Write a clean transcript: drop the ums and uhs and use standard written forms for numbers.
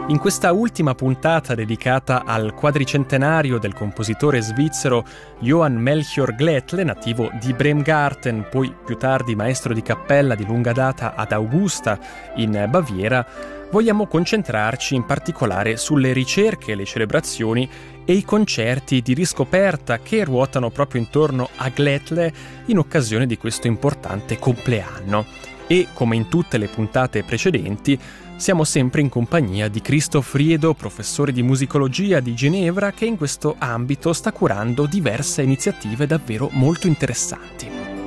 In questa ultima puntata dedicata al quadricentenario del compositore svizzero Johann Melchior Glättle, nativo di Bremgarten, poi più tardi maestro di cappella di lunga data ad Augusta in Baviera, vogliamo concentrarci in particolare sulle ricerche, le celebrazioni e i concerti di riscoperta che ruotano proprio intorno a Glättle in occasione di questo importante compleanno. E, come in tutte le puntate precedenti, siamo sempre in compagnia di Christoph Riedo, professore di musicologia di Ginevra, che in questo ambito sta curando diverse iniziative davvero molto interessanti.